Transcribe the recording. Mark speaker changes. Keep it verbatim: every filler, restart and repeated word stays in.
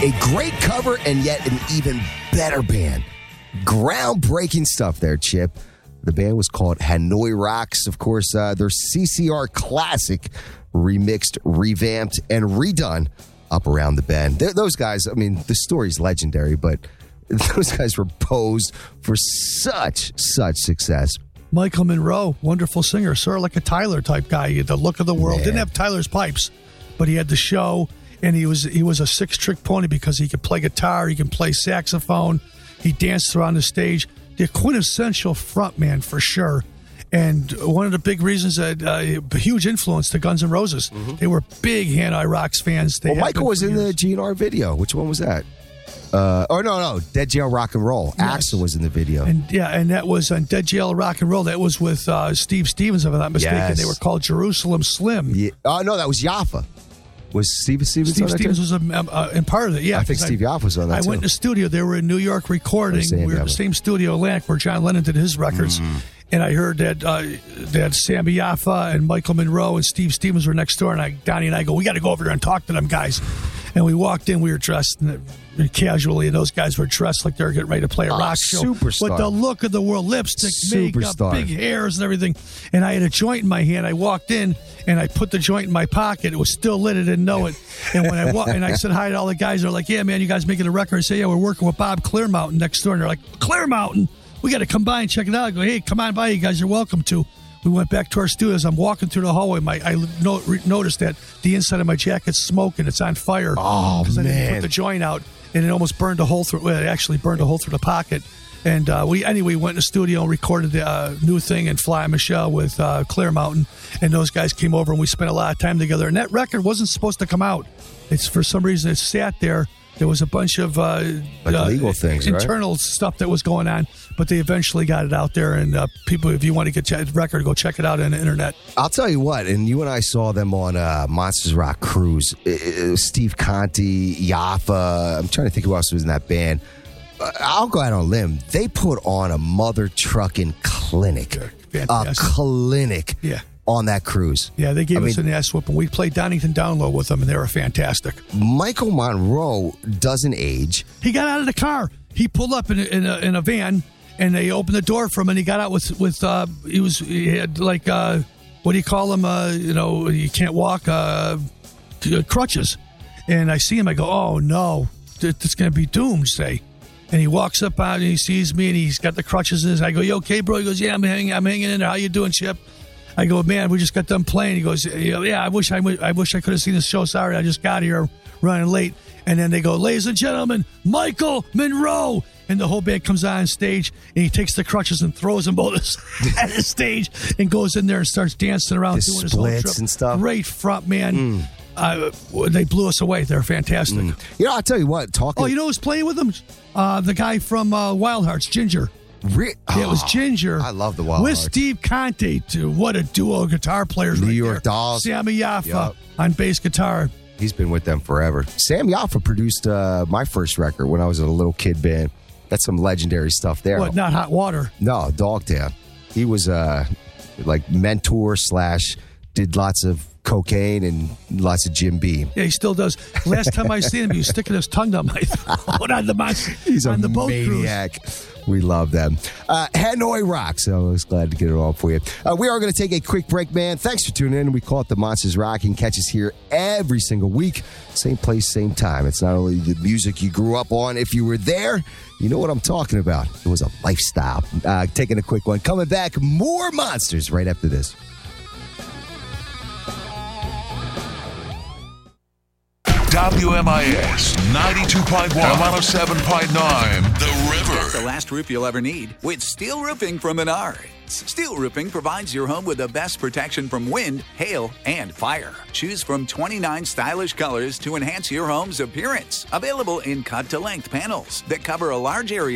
Speaker 1: A great cover and yet an even better band. Groundbreaking stuff there, Chip. The band was called Hanoi Rocks. Of course, uh, their C C R classic remixed, revamped, and redone Up Around the Bend. They're, those guys, I mean, the story's legendary, but those guys were posed for such, such success.
Speaker 2: Michael Monroe, wonderful singer, sort of like a Tyler type guy. He had the look of the world.
Speaker 1: Man.
Speaker 2: Didn't have Tyler's pipes, but he had the show, and he was he was a six-trick pony because he could play guitar, he can play saxophone, he danced around the stage. The quintessential frontman for sure. And one of the big reasons that uh, a huge influence to Guns N' Roses. Mm-hmm. They were big Hanoi Rocks fans. They
Speaker 1: well, Michael was in
Speaker 2: years.
Speaker 1: the G N R video. Which one was that? Uh, oh, no, no. Dead Jail Rock and Roll. Yes. Axl was in the video.
Speaker 2: And yeah, and that was on Dead Jail Rock and Roll. That was with uh, Steve Stevens, if I'm not mistaken.
Speaker 1: Yes.
Speaker 2: They were called Jerusalem Slim.
Speaker 1: Yeah. Oh, no, that was Yaffa. Was Steve Stevens
Speaker 2: Steve
Speaker 1: on that
Speaker 2: Stevens
Speaker 1: too?
Speaker 2: was a, uh, in part of it, yeah.
Speaker 1: I think Steve Yaffa was on that
Speaker 2: I
Speaker 1: too.
Speaker 2: went in the studio. They were in New York recording. We were in the same studio, Atlantic, where John Lennon did his records. Mm. And I heard that uh, that Sammy Yaffa and Michael Monroe and Steve Stevens were next door. And I, Donnie and I go, we got to go over there and talk to them guys. And we walked in. We were dressed casually, and those guys were dressed like they were getting ready to play a
Speaker 1: oh,
Speaker 2: rock show.
Speaker 1: Superstar.
Speaker 2: With the look of the world, lipstick,
Speaker 1: Superstar.
Speaker 2: makeup, big hairs, and everything. And I had a joint in my hand. I walked in, and I put the joint in my pocket. It was still lit. I didn't know it. And when I wa- and I said hi to all the guys, they're like, "Yeah, man, you guys making a record?" I say, "Yeah, we're working with Bob Clearmountain next door." And they're like, "Clearmountain? We got to come by and check it out." I go, "Hey, come on by, you guys are welcome to." We went back to our studios. I'm walking through the hallway. My I no, re- noticed that the inside of my jacket's smoking. It's on fire.
Speaker 1: Oh,
Speaker 2: because I didn't
Speaker 1: man.
Speaker 2: put the joint out, and it almost burned a hole through. Well, it actually burned a hole through the pocket. And uh, we anyway went in the studio and recorded the uh, new thing in Fly Michelle with uh, Clearmountain, and those guys came over and we spent a lot of time together. And that record wasn't supposed to come out. It's for some reason it sat there. There was a bunch of uh,
Speaker 1: like
Speaker 2: uh,
Speaker 1: legal things,
Speaker 2: internal
Speaker 1: right?
Speaker 2: stuff that was going on, but they eventually got it out there. And uh, people, if you want to get the record, go check it out on the internet.
Speaker 1: I'll tell you what, and you and I saw them on uh, Monsters Rock Cruise. It, it was Steve Conti, Yaffa. I'm trying to think who else was in that band. Uh, I'll go out on a limb. They put on a mother trucking clinic.
Speaker 2: Fantastic.
Speaker 1: A clinic.
Speaker 2: Yeah.
Speaker 1: On that cruise.
Speaker 2: Yeah, they gave
Speaker 1: I
Speaker 2: us
Speaker 1: mean,
Speaker 2: an ass whooping. We played Donington Down Low with them, and they were fantastic.
Speaker 1: Michael Monroe doesn't age.
Speaker 2: He got out of the car. He pulled up in a, in a, in a van, and they opened the door for him, and he got out with, with uh, he was, he had like, uh, what do you call them? Uh, you know, you can't walk, uh, crutches. And I see him, I go, oh no, it's going to be doomsday. And he walks up out and he sees me, and he's got the crutches in his. I go, you okay, bro? He goes, yeah, I'm hanging, I'm hanging in there. How you doing, Chip? I go, man, we just got done playing. He goes, yeah, I wish I, w- I wish I could have seen this show. Sorry, I just got here running late. And then they go, ladies and gentlemen, Michael Monroe. And the whole band comes on stage, and he takes the crutches and throws them both at the stage and goes in there and starts dancing around,
Speaker 1: the
Speaker 2: doing his whole trip.
Speaker 1: and stuff.
Speaker 2: Great front man.
Speaker 1: Mm.
Speaker 2: Uh, they blew us away. They're fantastic.
Speaker 1: Mm. You know, I'll tell you what. Talking.
Speaker 2: Oh, you know who's playing with them? Uh, the guy from uh, Wild Hearts, Ginger.
Speaker 1: Re-
Speaker 2: Yeah, it was
Speaker 1: Oh,
Speaker 2: Ginger.
Speaker 1: I love the Wild
Speaker 2: With
Speaker 1: Hearts.
Speaker 2: Steve Conte, too. What a duo of guitar players
Speaker 1: New
Speaker 2: right
Speaker 1: York
Speaker 2: there.
Speaker 1: Dolls.
Speaker 2: Sammy Yaffa
Speaker 1: Yep.
Speaker 2: on bass guitar.
Speaker 1: He's been with them forever. Sam Yaffa produced uh, my first record when I was a little kid band. That's some legendary stuff there.
Speaker 2: What, not Hot Water?
Speaker 1: No, Dogtown. He was uh, like mentor slash did lots of cocaine and lots of Jim Beam.
Speaker 2: Yeah, he still does. Last time I seen him, he was sticking his tongue down my throat on the, mon-
Speaker 1: He's
Speaker 2: on
Speaker 1: a
Speaker 2: the boat
Speaker 1: maniac.
Speaker 2: cruise.
Speaker 1: We love them. Uh, Hanoi Rocks. I was glad to get it all for you. Uh, we are going to take a quick break, man. Thanks for tuning in. We call it the Monsters Rock. You can catch us here every single week. Same place, same time. It's not only the music you grew up on. If you were there, you know what I'm talking about. It was a lifestyle. Uh, taking a quick one. Coming back, more Monsters right after this.
Speaker 3: W M I S ninety-two point one, one oh seven point nine, The River.
Speaker 4: Get the last roof you'll ever need with steel roofing from Menards. Steel roofing provides your home with the best protection from wind, hail, and fire. Choose from twenty-nine stylish colors to enhance your home's appearance. Available in cut-to-length panels that cover a large area